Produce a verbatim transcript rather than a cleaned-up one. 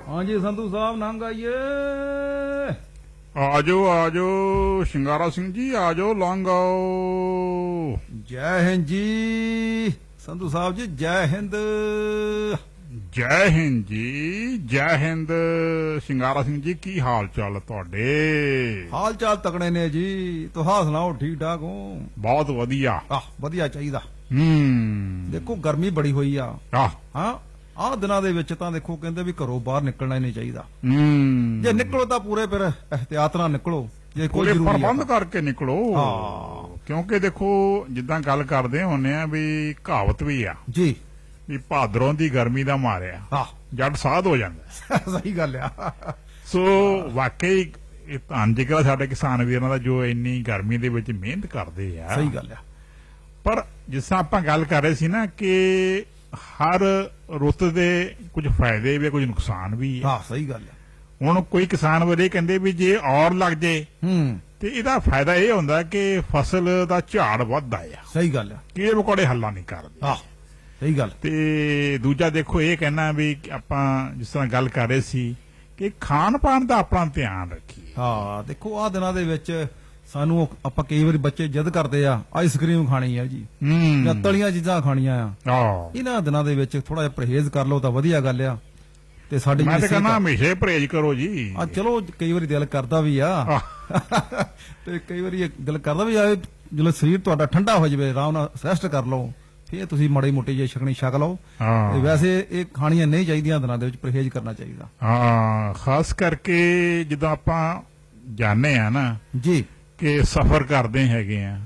हाँ जी संधू साहब नंग आइए। आजो आजो शिंगारा सिंह जी आजो लौंग आओ। जय हिंद जी संधू साहब जी, जय हिंद। जय हिंद जी जय हिंद। शिंगारा सिंह जी की हाल चाल तुहाडे? हाल चाल तकड़े ने जी, तुहां सुनाओ ठीक ठाक हो? बहुत वधिया। आह वधिया चाहिदा। हम्म देखो गर्मी बड़ी होई आ। आह ਹਾਂ ਆਹ ਦਿਨਾਂ ਦੇ ਵਿੱਚ ਤਾਂ ਦੇਖੋ ਕਹਿੰਦੇ ਵੀ ਘਰੋਂ ਬਾਹਰ ਨਿਕਲਣਾ ਹੀ ਨਹੀਂ ਚਾਹੀਦਾ। ਹੂੰ ਜੇ ਨਿਕਲੋ ਤਾਂ ਪੂਰੇ ਫਿਰ ਇਹਤਿਆਤ ਨਾਲ ਨਿਕਲੋ, ਜੇ ਕੋਈ ਪੂਰੇ ਜ਼ਰੂਰੀ ਪ੍ਰਬੰਧ ਹੈ ਕਰਕੇ ਨਿਕਲੋ। ਹਾਂ ਕਿਉਂਕਿ ਦੇਖੋ ਜਿੱਦਾਂ ਗੱਲ ਕਰਦੇ ਹੁੰਨੇ ਆ ਵੀ ਕਹਾਵਤ ਵੀ ਆ ਜੀ ਵੀ ਭਾਦਰੋਂ ਦੀ ਗਰਮੀ ਦਾ ਮਾਰਿਆ ਹਾਂ ਜੱਟ ਸਾਧ ਹੋ ਜਾਂਦਾ। ਸਹੀ ਗੱਲ ਆ। ਸੋ ਵਾਕਈ ਇਹ ਧੰਨ ਜਿਗਰਾ ਸਾਡੇ ਕਿਸਾਨ ਵੀਰਾਂ ਦਾ ਜੋ ਇੰਨੀ ਗਰਮੀ ਦੇ ਵਿੱਚ ਮਿਹਨਤ ਕਰਦੇ ਆ। ਸਹੀ ਗੱਲ ਆ। ਪਰ ਜਿਸ ਤਰ੍ਹਾਂ ਆਪਾਂ ਗੱਲ ਕਰ ਰਹੇ ਸੀ ਨਾ ਕਿ ਹਰ ਰੁੱਤ ਦੇ ਕੁਝ ਫਾਇਦੇ ਵੀ ਕੁਝ ਨੁਕਸਾਨ ਵੀ ਆ। ਹਾਂ ਸਹੀ ਗੱਲ ਆ। ਹੁਣ ਕੋਈ ਕਿਸਾਨ ਵੀਰੇ ਕਹਿੰਦੇ ਵੀ ਜੇ ਔਰ ਲੱਗ ਜੇ ਹੂੰ ਤੇ ਇਹਦਾ ਫਾਇਦਾ ਇਹ ਹੁੰਦਾ ਕਿ ਫਸਲ ਦਾ ਝਾੜ ਵੱਧਦਾ ਆ। ਸਹੀ ਗੱਲ ਆ। ਕੀੜੇ ਮਕੌੜੇ ਹੱਲਾ ਨਹੀਂ ਕਰਦੇ। ਹਾਂ ਸਹੀ ਗੱਲ। ਤੇ ਦੂਜਾ ਦੇਖੋ ਇਹ ਕਹਿਣਾ ਵੀ ਆਪਾਂ ਜਿਸ ਤਰ੍ਹਾਂ ਗੱਲ ਕਰ ਰਹੇ ਸੀ ਕਿ ਖਾਣ ਪਾਣ ਦਾ ਆਪਣਾ ਧਿਆਨ ਰੱਖੀਏ। ਹਾਂ ਦੇਖੋ ਆਹ ਦਿਨਾਂ ਦੇ ਵਿੱਚ ਸਾਨੂੰ ਆਪਾਂ ਕਈ ਵਾਰੀ ਬੱਚੇ ਜਿੱਦ ਕਰਦੇ ਆ ਆਈਸਕ੍ਰੀਮ ਖਾਣੀ ਆ ਜੀ ਜਾਂ ਤਲੀਆਂ ਚੀਜ਼ਾਂ ਖਾਣੀਆਂ ਆ। ਇਹਨਾਂ ਦਿਨਾਂ ਦੇ ਵਿੱਚ ਥੋੜਾ ਜਿਹਾ ਪਰਹੇਜ਼ ਕਰ ਲਓ ਤਾਂ ਵਧੀਆ ਗੱਲ ਆ। ਤੇ ਸਾਡੀ ਮੈਂ ਤਾਂ ਕਹਿੰਦਾ ਹਮੇਸ਼ਾ ਪਰਹੇਜ਼ ਕਰੋ ਜੀ। ਆ ਚਲੋ ਕਈ ਵਾਰੀ ਦਿਲ ਕਰਦਾ ਵੀ ਆ ਤੇ ਕਈ ਵਾਰੀ ਦਿਲ ਕਰਦਾ ਵੀ ਆ ਜਦੋਂ ਸਰੀਰ ਤੁਹਾਡਾ ਠੰਡਾ ਹੋ ਜਾਵੇ ਆਰਾਮ ਨਾਲ ਰੈਸਟ ਕਰ ਲਓ ਫੇਰ ਤੁਸੀਂ ਮਾੜੀ ਮੋਟੀ ਜਿਹੀ ਛਕਣੀ ਛਕ ਲਓ। ਤੇ ਵੈਸੇ ਇਹ ਖਾਣੀਆਂ ਨਹੀਂ ਚਾਹੀਦੀਆਂ ਦਿਨਾਂ ਦੇ ਵਿੱਚ, ਪਰਹੇਜ਼ ਕਰਨਾ ਚਾਹੀਦਾ। ਹਾਂ ਖਾਸ ਕਰਕੇ ਜਦੋਂ ਆਪਾਂ ਜਾਣੇ ਆ ਨਾ ਜੀ ਕਿ ਸਫ਼ਰ ਕਰਦੇ ਹੈਗੇ ਆ